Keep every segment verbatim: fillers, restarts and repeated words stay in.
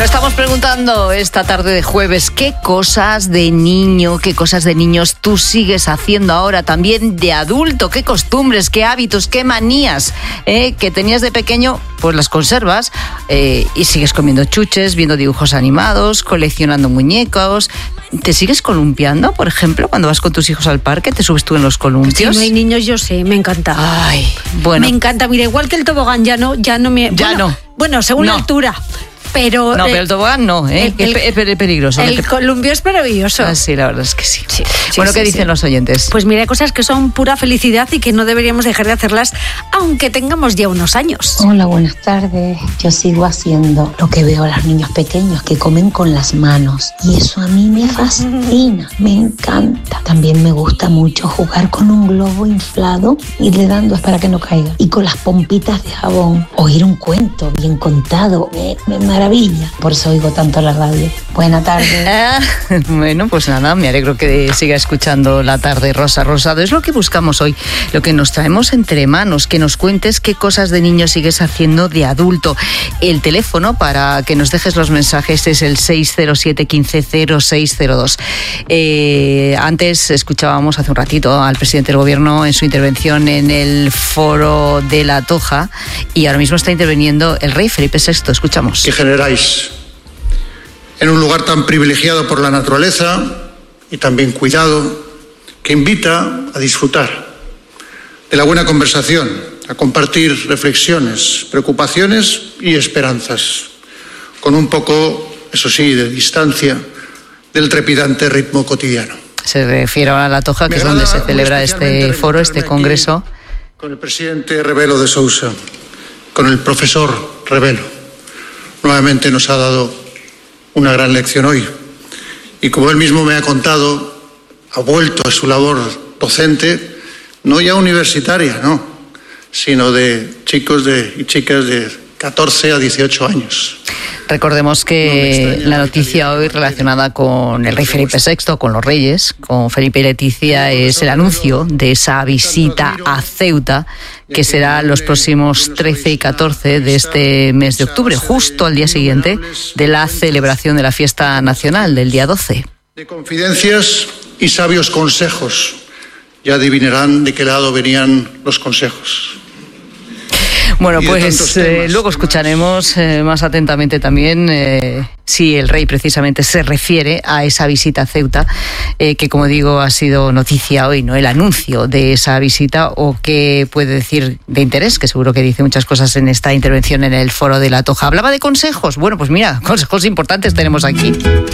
estamos preguntando esta tarde de jueves, ¿qué cosas de niño, qué cosas de niños tú sigues haciendo ahora también de adulto? ¿Qué costumbres, qué hábitos, qué manías eh, que tenías de pequeño? Pues las conservas eh, y sigues comiendo chuches, viendo dibujos animados, coleccionando muñecos. ¿Te sigues columpiando, por ejemplo, cuando vas con tus hijos al parque? ¿Te subes tú en los columpios? Si no hay niños, yo sé, me encanta. Ay, bueno. Me encanta, mira, igual que el tobogán, ya no, ya no me... Ya bueno, no. Bueno, según no. la altura. Pero, no, pero el tobogán no, ¿eh? El, el, es peligroso. El columpio es maravilloso. Ah, sí, la verdad es que sí. sí, sí bueno, sí, ¿qué sí, dicen sí. los oyentes? Pues mira, hay cosas que son pura felicidad y que no deberíamos dejar de hacerlas, aunque tengamos ya unos años. Hola, buenas tardes. Yo sigo haciendo lo que veo a los niños pequeños, que comen con las manos. Y eso a mí me fascina, me encanta. También me gusta mucho jugar con un globo inflado, irle dando para que no caiga. Y con las pompitas de jabón. Oír un cuento bien contado, me, me maravilla. Por eso oigo tanto la radio. Buena tarde. Ah, bueno, pues nada, me alegro que siga escuchando La Tarde Rosa Rosado. Es lo que buscamos hoy, lo que nos traemos entre manos, que nos cuentes qué cosas de niño sigues haciendo de adulto. El teléfono para que nos dejes los mensajes es el seis cero siete, quince, cero seis cero dos. Eh, antes escuchábamos hace un ratito al presidente del gobierno en su intervención en el foro de La Toja y ahora mismo está interviniendo el rey Felipe sexto. Escuchamos. ¿Qué generáis en un lugar tan privilegiado por la naturaleza y también cuidado, que invita a disfrutar de la buena conversación, a compartir reflexiones, preocupaciones y esperanzas, con un poco, eso sí, de distancia del trepidante ritmo cotidiano? Se refiere a La Toja, que es donde se celebra este foro, este congreso. Con el presidente Rebelo de Sousa, con el profesor Rebelo. Nuevamente nos ha dado una gran lección hoy. Y como él mismo me ha contado, ha vuelto a su labor docente, no ya universitaria, no, sino de chicos de, y chicas de catorce a dieciocho años. Recordemos que no la noticia hoy relacionada con el rey Felipe sexto, con los reyes, con Felipe y Leticia, es el anuncio de esa visita a Ceuta, que será los próximos trece y catorce de este mes de octubre, justo al día siguiente de la celebración de la fiesta nacional del día doce. De confidencias y sabios consejos, ya adivinarán de qué lado venían los consejos. Bueno, pues eh, luego escucharemos eh, más atentamente también eh, si el rey precisamente se refiere a esa visita a Ceuta, eh, que como digo ha sido noticia hoy, ¿no? El anuncio de esa visita, o qué puede decir de interés, que seguro que dice muchas cosas en esta intervención en el foro de La Toja. Hablaba de consejos. Bueno, pues mira, consejos importantes tenemos aquí.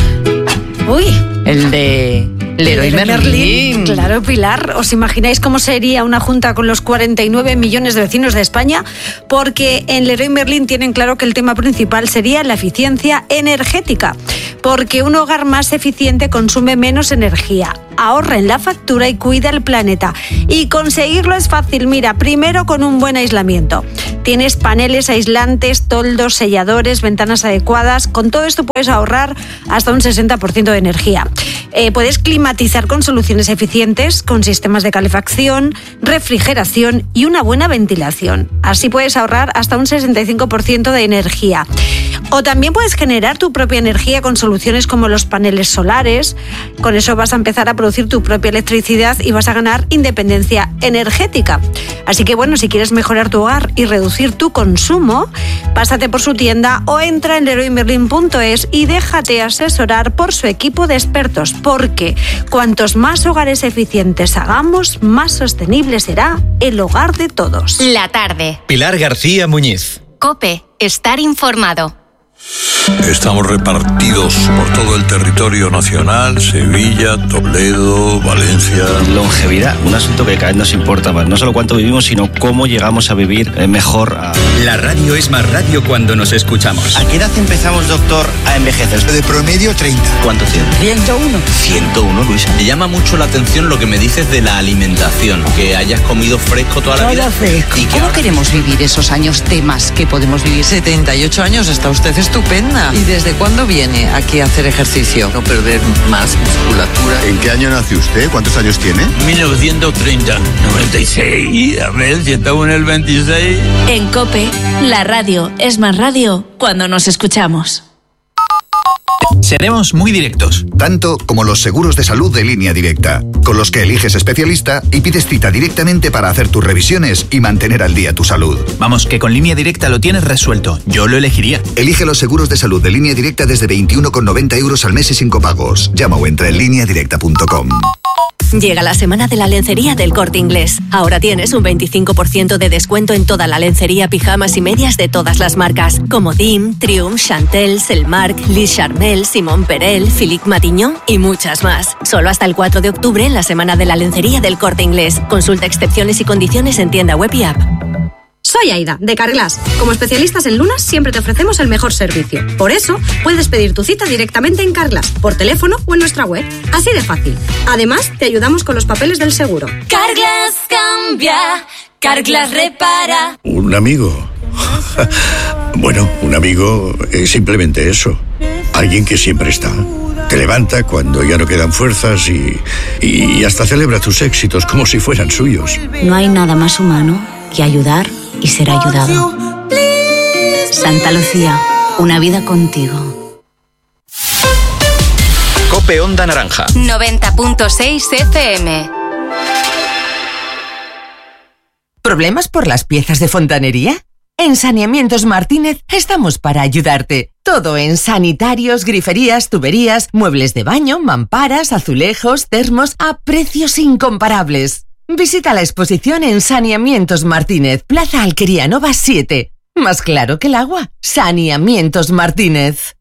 Uy, el de Leroy Merlin. Claro, Pilar, ¿os imagináis cómo sería una junta con los cuarenta y nueve millones de vecinos de España? Porque en Leroy Merlin tienen claro que el tema principal sería la eficiencia energética, porque un hogar más eficiente consume menos energía, ahorra en la factura y cuida el planeta. Y conseguirlo es fácil, mira, primero con un buen aislamiento. Tienes paneles aislantes, toldos, selladores, ventanas adecuadas. Con todo esto puedes ahorrar hasta un sesenta por ciento de energía. Eh, puedes climatizar con soluciones eficientes, con sistemas de calefacción, refrigeración y una buena ventilación. Así puedes ahorrar hasta un sesenta y cinco por ciento de energía. O también puedes generar tu propia energía con soluciones como los paneles solares. Con eso vas a empezar a producir tu propia electricidad y vas a ganar independencia energética. Así que bueno, si quieres mejorar tu hogar y reducir tu consumo, pásate por su tienda o entra en leroy merlin punto es y déjate asesorar por su equipo de expertos, porque cuantos más hogares eficientes hagamos, más sostenible será el hogar de todos. La tarde. Pilar García Muñiz. COPE. Estar informado. Estamos repartidos por todo el territorio nacional, Sevilla, Toledo, Valencia. Longevidad, un asunto que cada vez nos importa más. No solo cuánto vivimos, sino cómo llegamos a vivir mejor. A... La radio es más radio cuando nos escuchamos. ¿A qué edad empezamos, doctor, a envejecer? De promedio, treinta. ¿Cuánto tiene? ciento uno. ciento uno, Luis. Me llama mucho la atención lo que me dices de la alimentación, que hayas comido fresco toda la vida. Fresco. ¿Y ¿Cómo ahora... queremos vivir esos años de más que podemos vivir? setenta y ocho años, está usted estupenda. ¿Y desde cuándo viene aquí a hacer ejercicio? No perder más musculatura. ¿En qué año nació usted? ¿Cuántos años tiene? mil novecientos treinta. noventa y seis. A ver, si estamos en el veintiséis. En COPE, la radio es más radio cuando nos escuchamos. Seremos muy directos. Tanto como los seguros de salud de Línea Directa, con los que eliges especialista y pides cita directamente para hacer tus revisiones y mantener al día tu salud. Vamos, que con Línea Directa lo tienes resuelto. Yo lo elegiría. Elige los seguros de salud de Línea Directa desde veintiuno con noventa euros al mes y sin copagos. Llama o entra en línea directa punto com. Llega la semana de la lencería del Corte Inglés. Ahora tienes un veinticinco por ciento de descuento en toda la lencería, pijamas y medias de todas las marcas, como Dim, Triumph, Chantel, Selmark, Lis Charmel, Simón Perel, Philippe Matignon y muchas más. Solo hasta el cuatro de octubre en la semana de la lencería del Corte Inglés. Consulta excepciones y condiciones en tienda web y app. Soy Aida, de Carglass. Como especialistas en lunas, siempre te ofrecemos el mejor servicio. Por eso, puedes pedir tu cita directamente en Carglass, por teléfono o en nuestra web. Así de fácil. Además, te ayudamos con los papeles del seguro. Carglass cambia, Carglass repara. Un amigo. Bueno, un amigo es simplemente eso. Alguien que siempre está. Te levanta cuando ya no quedan fuerzas y, y hasta celebra tus éxitos como si fueran suyos. No hay nada más humano que ayudar y ser ayudado. Santa Lucía, una vida contigo. Cope Onda Naranja. noventa punto seis F M. ¿Problemas por las piezas de fontanería? En Saneamientos Martínez estamos para ayudarte. Todo en sanitarios, griferías, tuberías, muebles de baño, mamparas, azulejos, termos, a precios incomparables. Visita la exposición en Saneamientos Martínez, Plaza Alquería Nova siete. Más claro que el agua. Saneamientos Martínez.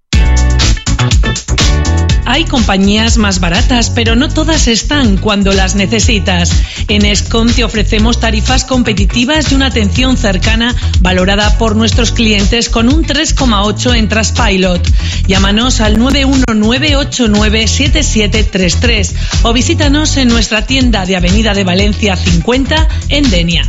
Hay compañías más baratas, pero no todas están cuando las necesitas. En Escom te ofrecemos tarifas competitivas y una atención cercana valorada por nuestros clientes con un tres coma ocho en Trustpilot. Llámanos al nueve uno nueve ocho nueve siete siete tres tres o visítanos en nuestra tienda de Avenida de Valencia cincuenta en Denia.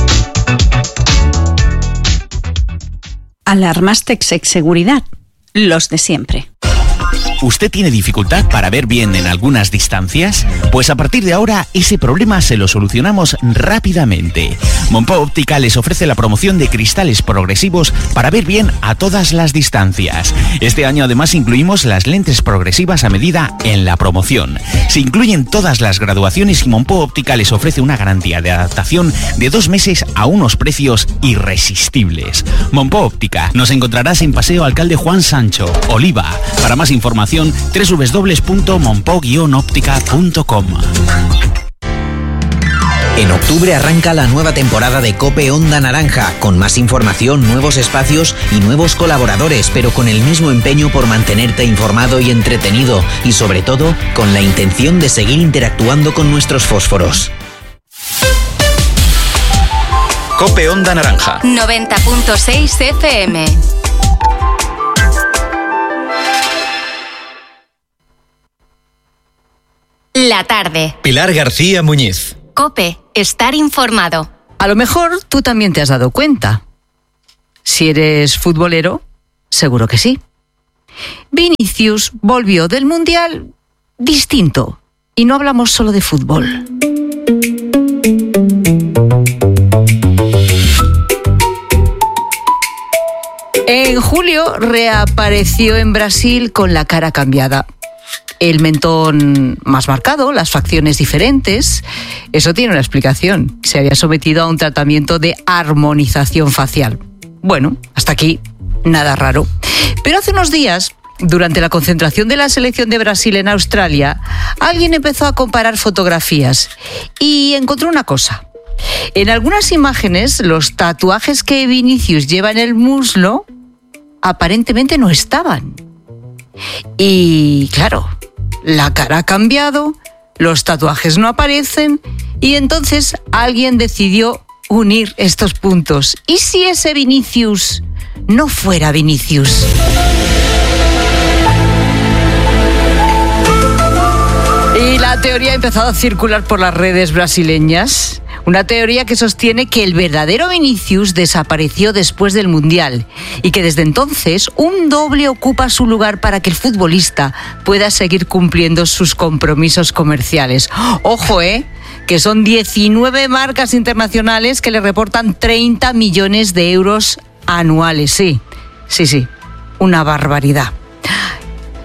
Alarmas Texex Seguridad, los de siempre. ¿Usted tiene dificultad para ver bien en algunas distancias? Pues a partir de ahora ese problema se lo solucionamos rápidamente. Monpó Óptica les ofrece la promoción de cristales progresivos para ver bien a todas las distancias. Este año además incluimos las lentes progresivas a medida en la promoción. Se incluyen todas las graduaciones y Monpó Óptica les ofrece una garantía de adaptación de dos meses a unos precios irresistibles. Monpó Óptica, nos encontrarás en Paseo Alcalde Juan Sancho, Oliva. Para más información, doble u doble u doble u punto monpó guion óptica punto com. En octubre arranca la nueva temporada de Cope Onda Naranja, con más información, nuevos espacios y nuevos colaboradores, pero con el mismo empeño por mantenerte informado y entretenido, y sobre todo, con la intención de seguir interactuando con nuestros fósforos. Cope Onda Naranja. noventa punto seis F M. La tarde. Pilar García Muñiz. Cope, estar informado. A lo mejor tú también te has dado cuenta. Si eres futbolero, seguro que sí. Vinicius volvió del Mundial distinto. Y no hablamos solo de fútbol. En julio reapareció en Brasil con la cara cambiada. El mentón más marcado, las facciones diferentes. Eso tiene una explicación. Se había sometido a un tratamiento de armonización facial. Bueno, hasta aquí nada raro. Pero hace unos días, durante la concentración de la selección de Brasil en Australia, alguien empezó a comparar fotografías y encontró una cosa. En algunas imágenes, los tatuajes que Vinicius lleva en el muslo aparentemente no estaban. Y claro, la cara ha cambiado, los tatuajes no aparecen y entonces alguien decidió unir estos puntos. ¿Y si ese Vinicius no fuera Vinicius? Y la teoría ha empezado a circular por las redes brasileñas. Una teoría que sostiene que el verdadero Vinicius desapareció después del Mundial y que desde entonces un doble ocupa su lugar para que el futbolista pueda seguir cumpliendo sus compromisos comerciales. Ojo, ¿eh? Que son diecinueve marcas internacionales que le reportan treinta millones de euros anuales. Sí, sí, sí, una barbaridad.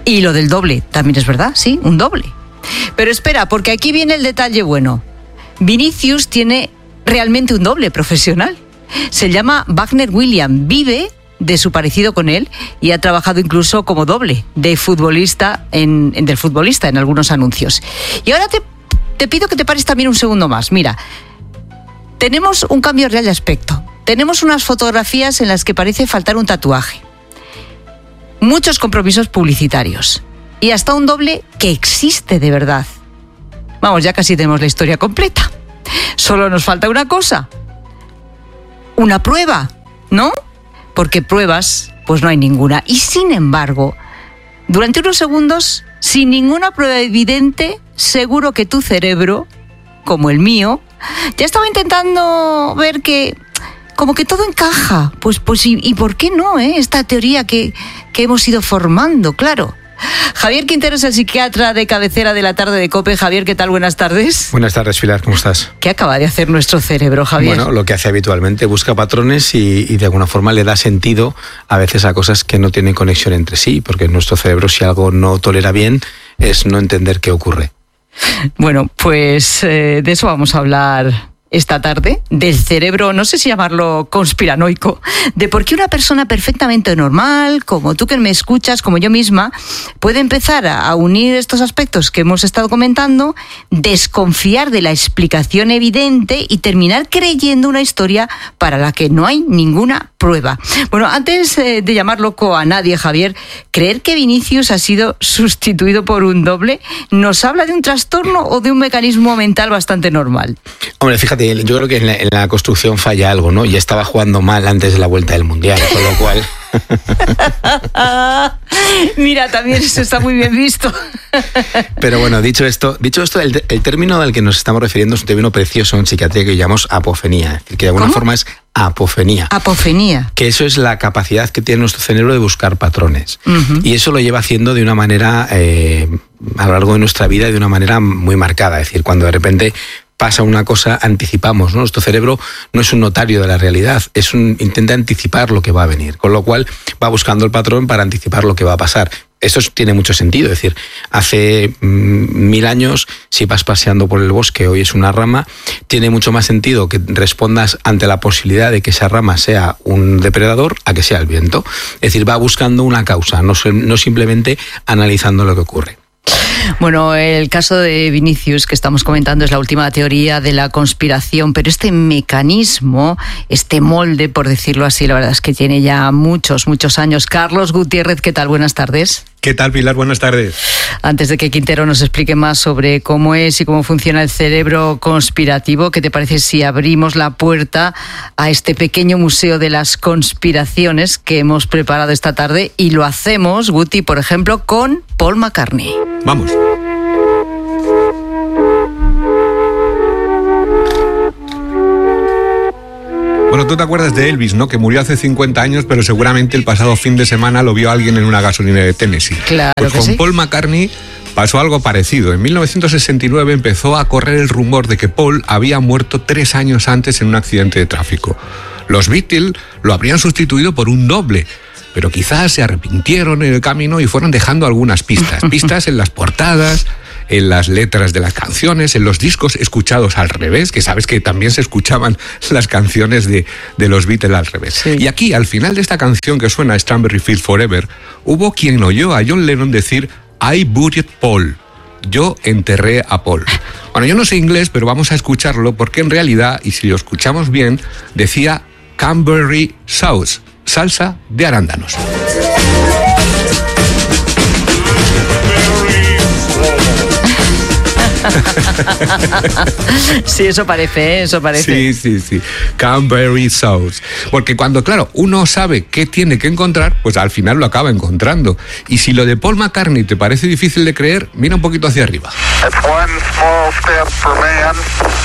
Y lo del doble, también es verdad, sí, un doble. Pero espera, porque aquí viene el detalle bueno. Vinicius tiene realmente un doble profesional. Se llama Wagner William, vive de su parecido con él y ha trabajado incluso como doble de futbolista en, en del futbolista en algunos anuncios. Y ahora te, te pido que te pares también un segundo más. Mira, tenemos un cambio real de aspecto. Tenemos unas fotografías en las que parece faltar un tatuaje. Muchos compromisos publicitarios. Y hasta un doble que existe de verdad. Vamos, ya casi tenemos la historia completa. Solo nos falta una cosa. Una prueba, ¿no? Porque pruebas, pues no hay ninguna. Y sin embargo, durante unos segundos, sin ninguna prueba evidente, seguro que tu cerebro, como el mío, ya estaba intentando ver que como que todo encaja. Pues, pues ¿y, y por qué no, eh? Esta teoría que, que hemos ido formando, claro. Javier Quintero es el psiquiatra de cabecera de la tarde de COPE. Javier, ¿qué tal? Buenas tardes. Buenas tardes, Pilar, ¿cómo estás? ¿Qué acaba de hacer nuestro cerebro, Javier? Bueno, lo que hace habitualmente, busca patrones y, y de alguna forma le da sentido a veces a cosas que no tienen conexión entre sí, porque nuestro cerebro, si algo no tolera bien, es no entender qué ocurre. Bueno, pues eh, de eso vamos a hablar esta tarde, del cerebro, no sé si llamarlo conspiranoico, de por qué una persona perfectamente normal, como tú que me escuchas, como yo misma, puede empezar a unir estos aspectos que hemos estado comentando, desconfiar de la explicación evidente y terminar creyendo una historia para la que no hay ninguna prueba. Bueno, antes eh, de llamar loco a nadie, Javier, creer que Vinicius ha sido sustituido por un doble, ¿nos habla de un trastorno o de un mecanismo mental bastante normal? Hombre, fíjate, yo creo que en la, en la construcción falla algo, ¿no? Ya estaba jugando mal antes de la vuelta del Mundial, con lo cual... Mira, también eso está muy bien visto. Pero bueno, dicho esto, dicho esto, el, el término al que nos estamos refiriendo es un término precioso en psiquiatría que llamamos apofenía, es decir, que de alguna ¿Cómo? forma es apofenía. Apofenía. Que eso es la capacidad que tiene nuestro cerebro de buscar patrones. Uh-huh. Y eso lo lleva haciendo de una manera, eh, a lo largo de nuestra vida, de una manera muy marcada. Es decir, cuando de repente pasa una cosa, anticipamos, ¿no? Nuestro cerebro no es un notario de la realidad, es un intenta anticipar lo que va a venir, con lo cual va buscando el patrón para anticipar lo que va a pasar. Esto tiene mucho sentido, es decir, hace mmm, mil años, si vas paseando por el bosque, hoy es una rama, tiene mucho más sentido que respondas ante la posibilidad de que esa rama sea un depredador a que sea el viento. Es decir, va buscando una causa, no, no simplemente analizando lo que ocurre. Bueno, el caso de Vinicius que estamos comentando es la última teoría de la conspiración, pero este mecanismo, este molde, por decirlo así, la verdad es que tiene ya muchos, muchos años. Carlos Gutiérrez, ¿qué tal? Buenas tardes. ¿Qué tal, Pilar? Buenas tardes. Antes de que Quintero nos explique más sobre cómo es y cómo funciona el cerebro conspirativo, ¿qué te parece si abrimos la puerta a este pequeño museo de las conspiraciones que hemos preparado esta tarde? Y lo hacemos, Guti, por ejemplo, con Paul McCartney. Vamos. Bueno, tú te acuerdas de Elvis, ¿no? Que murió hace cincuenta años, pero seguramente el pasado fin de semana lo vio alguien en una gasolinera de Tennessee. Claro pues que con sí. Paul McCartney pasó algo parecido. En mil novecientos sesenta y nueve empezó a correr el rumor de que Paul había muerto tres años antes en un accidente de tráfico. Los Beatles lo habrían sustituido por un doble, pero quizás se arrepintieron en el camino y fueron dejando algunas pistas. Pistas en las portadas, en las letras de las canciones, en los discos escuchados al revés, que sabes que también se escuchaban las canciones de, de los Beatles al revés. Sí. Y aquí, al final de esta canción que suena Strawberry Fields Forever, hubo quien oyó a John Lennon decir I buried Paul. Yo enterré a Paul. Bueno, yo no sé inglés, pero vamos a escucharlo porque en realidad, y si lo escuchamos bien, decía Cranberry Sauce, salsa de arándanos. Sí, eso parece, ¿eh? Eso parece. Sí, sí, sí. Cranberry sauce. Porque cuando, claro, uno sabe qué tiene que encontrar, pues al final lo acaba encontrando. Y si lo de Paul McCartney te parece difícil de creer, mira un poquito hacia arriba. It's one small step for man,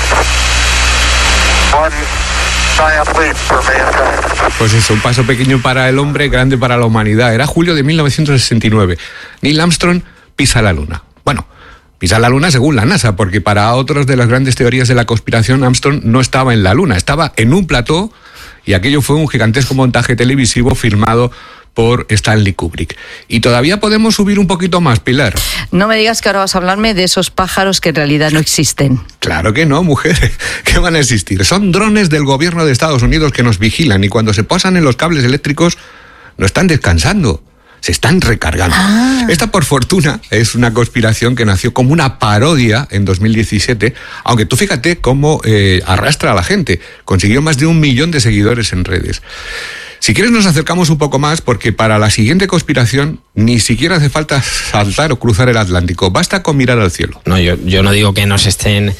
one giant leap for mankind. Pues eso, un paso pequeño para el hombre, grande para la humanidad. Era julio de mil novecientos sesenta y nueve. Neil Armstrong pisa la luna. Bueno, pisa la luna según la NASA, porque para otros de las grandes teorías de la conspiración, Armstrong no estaba en la luna, estaba en un plató y aquello fue un gigantesco montaje televisivo filmado por Stanley Kubrick. Y todavía podemos subir un poquito más, Pilar. No me digas que ahora vas a hablarme de esos pájaros que en realidad no existen. Claro que no, mujer. ¿Qué van a existir? Son drones del gobierno de Estados Unidos que nos vigilan y cuando se posan en los cables eléctricos no están descansando, se están recargando. Ah. Esta, por fortuna, es una conspiración que nació como una parodia en dos mil diecisiete, aunque tú fíjate cómo eh, arrastra a la gente. Consiguió más de un millón de seguidores en redes. Si quieres nos acercamos un poco más porque para la siguiente conspiración ni siquiera hace falta saltar o cruzar el Atlántico, basta con mirar al cielo. No, yo, yo no digo que nos estén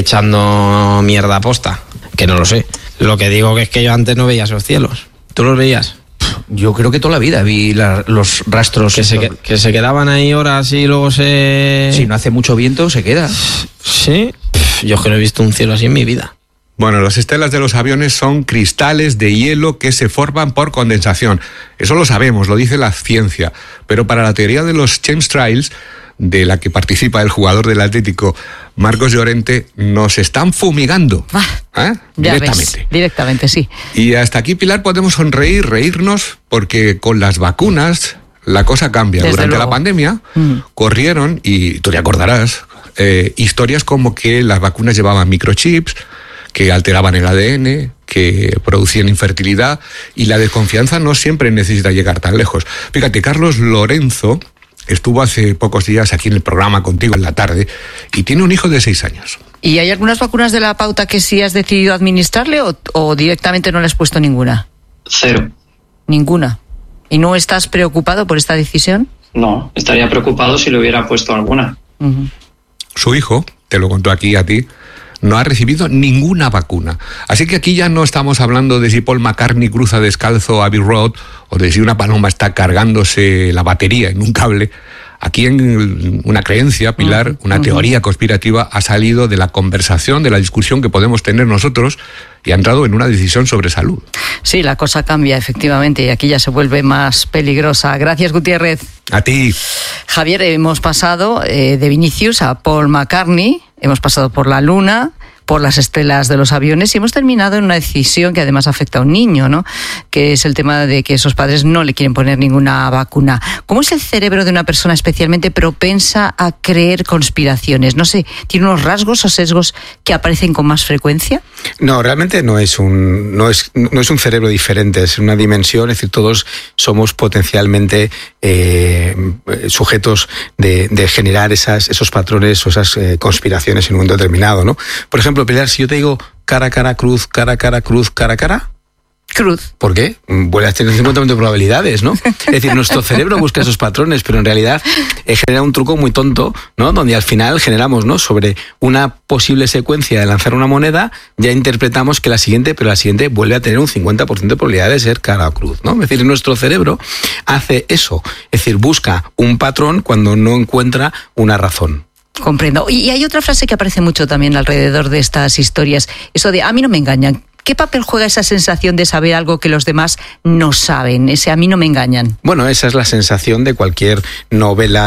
echando mierda a posta, que no lo sé. Lo que digo que es que yo antes no veía esos cielos. ¿Tú los veías? Yo creo que toda la vida vi la, los rastros. Que se, que, que se quedaban ahí horas y luego se... Si no hace mucho viento, se queda. Sí, yo es que no he visto un cielo así en mi vida. Bueno, las estelas de los aviones son cristales de hielo que se forman por condensación. Eso lo sabemos, lo dice la ciencia. Pero para la teoría de los chemtrails, de la que participa el jugador del Atlético, Marcos Llorente, nos están fumigando. Ah, ¿eh? Ya Directamente. Ves, directamente, sí. Y hasta aquí, Pilar, podemos sonreír, reírnos, porque con las vacunas la cosa cambia. Desde Durante luego. la pandemia mm. corrieron, y tú te acordarás, eh, historias como que las vacunas llevaban microchips, que alteraban el A D N, que producían infertilidad, y la desconfianza no siempre necesita llegar tan lejos. Fíjate, Carlos Lorenzo estuvo hace pocos días aquí en el programa contigo en la tarde y tiene un hijo de seis años. ¿Y hay algunas vacunas de la pauta que sí has decidido administrarle o, o directamente no le has puesto ninguna? Cero. Ninguna. ¿Y no estás preocupado por esta decisión? No, estaría preocupado si le hubiera puesto alguna. Uh-huh. Su hijo, te lo contó aquí a ti, no ha recibido ninguna vacuna. Así que aquí ya no estamos hablando de si Paul McCartney cruza descalzo Abbey Road o de si una paloma está cargándose la batería en un cable. Aquí en una creencia, Pilar, una uh-huh. teoría conspirativa ha salido de la conversación, de la discusión que podemos tener nosotros y ha entrado en una decisión sobre salud. Sí, la cosa cambia efectivamente y aquí ya se vuelve más peligrosa. Gracias, Gutiérrez. A ti. Javier, hemos pasado eh, de Vinicius a Paul McCartney, hemos pasado por la luna, por las estelas de los aviones y hemos terminado en una decisión que además afecta a un niño, ¿no? Que es el tema de que esos padres no le quieren poner ninguna vacuna. ¿Cómo es el cerebro de una persona especialmente propensa a creer conspiraciones? No sé, ¿tiene unos rasgos o sesgos que aparecen con más frecuencia? No, realmente no es un no es no es un cerebro diferente, es una dimensión, es decir, todos somos potencialmente eh, sujetos de, de generar esas esos patrones o esas eh, conspiraciones en un momento determinado, ¿no? Por ejemplo, Pilar, si yo te digo cara, cara, cruz, cara, cara, cruz, cara, cara. Cruz. ¿Por qué? Vuelve a tener cincuenta por ciento de probabilidades, ¿no? Es decir, nuestro cerebro busca esos patrones, pero en realidad eh, genera un truco muy tonto, ¿no? Donde al final generamos, ¿no? Sobre una posible secuencia de lanzar una moneda, ya interpretamos que la siguiente, pero la siguiente vuelve a tener un cincuenta por ciento de probabilidad de ser cara o cruz, ¿no? Es decir, nuestro cerebro hace eso. Es decir, busca un patrón cuando no encuentra una razón. Comprendo. Y hay otra frase que aparece mucho también alrededor de estas historias, eso de a mí no me engañan. ¿Qué papel juega esa sensación de saber algo que los demás no saben? Ese a mí no me engañan. Bueno, esa es la sensación de cualquier novela